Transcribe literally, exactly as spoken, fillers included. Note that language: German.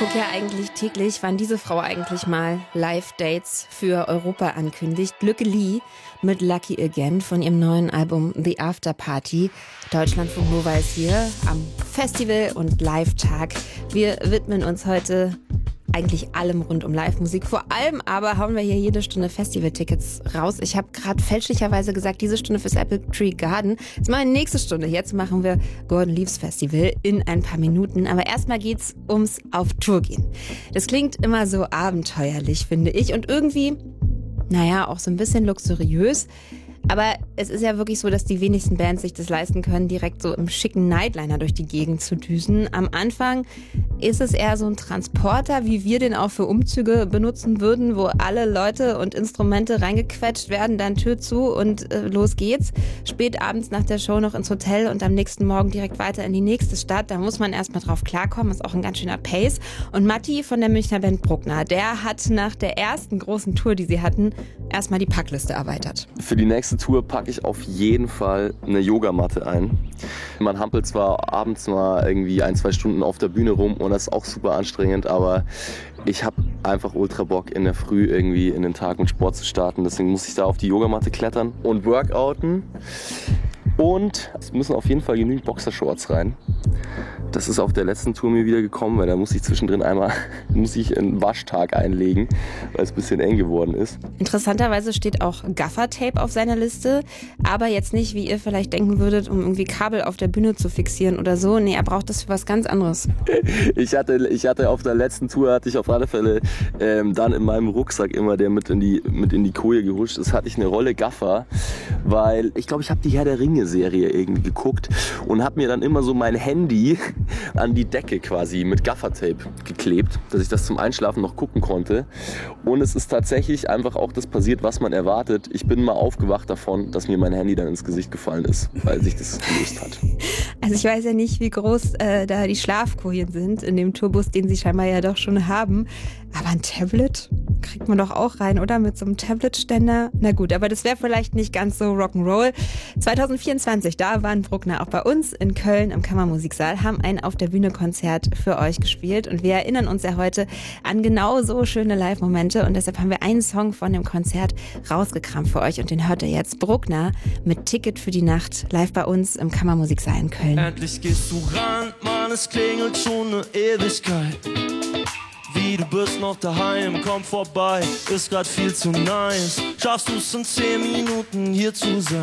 gucke ja eigentlich täglich, wann diese Frau eigentlich mal Live-Dates für Europa ankündigt. Lücke Lee mit Lucky Again von ihrem neuen Album The After Party. Deutschlandfunk Nova ist hier am Festival- und Live-Tag. Wir widmen uns heute eigentlich allem rund um Live-Musik. Vor allem aber hauen wir hier jede Stunde Festival-Tickets raus. Ich habe gerade fälschlicherweise gesagt, diese Stunde fürs Apple Tree Garden. Jetzt machen wir die nächste Stunde. Jetzt machen wir Golden Leaves Festival in ein paar Minuten. Aber erstmal geht's ums Auf Tour gehen. Das klingt immer so abenteuerlich, finde ich. Und irgendwie, naja, auch so ein bisschen luxuriös. Aber es ist ja wirklich so, dass die wenigsten Bands sich das leisten können, direkt so im schicken Nightliner durch die Gegend zu düsen. Am Anfang ist es eher so ein Transporter, wie wir den auch für Umzüge benutzen würden, wo alle Leute und Instrumente reingequetscht werden, dann Tür zu und äh, los geht's. Spät abends nach der Show noch ins Hotel und am nächsten Morgen direkt weiter in die nächste Stadt. Da muss man erstmal drauf klarkommen, ist auch ein ganz schöner Pace. Und Matti von der Münchner Band Bruckner, der hat nach der ersten großen Tour, die sie hatten, erstmal die Packliste erweitert. Für die nächste Tour packe ich auf jeden Fall eine Yogamatte ein. Man hampelt zwar abends mal irgendwie ein, zwei Stunden auf der Bühne rum und das ist auch super anstrengend, aber ich habe einfach ultra Bock in der Früh irgendwie in den Tag mit Sport zu starten. Deswegen muss ich da auf die Yogamatte klettern und workouten. Und es müssen auf jeden Fall genügend Boxershorts rein. Das ist auf der letzten Tour mir wieder gekommen, weil da muss ich zwischendrin einmal muss ich einen Waschtag einlegen, weil es ein bisschen eng geworden ist. Interessanterweise steht auch Gaffertape auf seiner Liste, aber jetzt nicht, wie ihr vielleicht denken würdet, um irgendwie Kabel auf der Bühne zu fixieren oder so. Nee, er braucht das für was ganz anderes. Ich hatte, ich hatte auf der letzten Tour, hatte ich auf alle Fälle ähm, dann in meinem Rucksack immer, der mit in die, mit in die Koje gerutscht ist, hatte ich eine Rolle Gaffer, weil ich glaube, ich habe die Herr der Ringe-Serie irgendwie geguckt und habe mir dann immer so mein Handy an die Decke quasi mit Gaffertape geklebt, dass ich das zum Einschlafen noch gucken konnte. Und es ist tatsächlich einfach auch das passiert, was man erwartet. Ich bin mal aufgewacht davon, dass mir mein Handy dann ins Gesicht gefallen ist, weil sich das gelöst hat. Also ich weiß ja nicht, wie groß äh, da die Schlafkojen sind in dem Tourbus, den sie scheinbar ja doch schon haben. Aber ein Tablet kriegt man doch auch rein, oder? Mit so einem Tablet-Ständer. Na gut, aber das wäre vielleicht nicht ganz so Rock'n'Roll. zwanzig vierundzwanzig, da waren Bruckner auch bei uns in Köln im Kammermusiksaal, haben ein Auf der Bühne Konzert für euch gespielt. Und wir erinnern uns ja heute an genau so schöne Live-Momente. Und deshalb haben wir einen Song von dem Konzert rausgekramt für euch. Und den hört ihr jetzt. Bruckner mit Ticket für die Nacht live bei uns im Kammermusiksaal in Köln. Endlich gehst du ran, Mann, es klingelt schon eine Ewigkeit. Wie, du bist noch daheim, komm vorbei, ist grad viel zu nice. Schaffst du's in zehn Minuten hier zu sein?